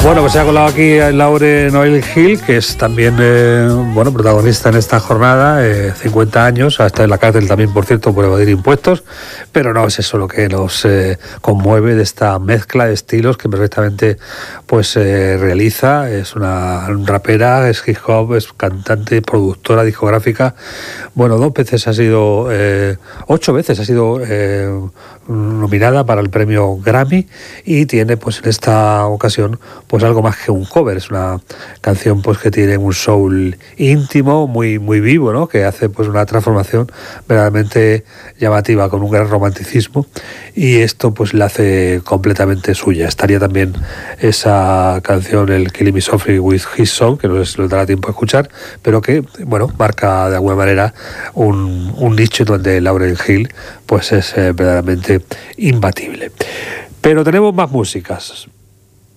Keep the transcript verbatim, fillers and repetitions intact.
Bueno, pues se ha colado aquí Lauryn Hill, que es también eh, bueno, protagonista en esta jornada, eh, cincuenta años, hasta en la cárcel también, por cierto, por evadir impuestos, pero no es eso lo que nos eh, conmueve de esta mezcla de estilos que perfectamente pues eh, realiza. Es una rapera, es hip hop, es cantante, productora discográfica. Bueno, dos veces ha sido, eh, ocho veces ha sido eh, nominada para el premio Grammy y tiene pues en esta ocasión pues algo más que un cover. Es una canción pues que tiene un soul íntimo, muy muy vivo, ¿no? Que hace pues una transformación verdaderamente llamativa, con un gran romanticismo, y esto pues la hace completamente suya. Estaría también esa canción, el Killing Me Softly with His Song, que no sé si nos dará tiempo a escuchar, pero que bueno, marca de alguna manera un, un nicho donde Lauryn Hill pues es eh, verdaderamente imbatible. Pero tenemos más músicas.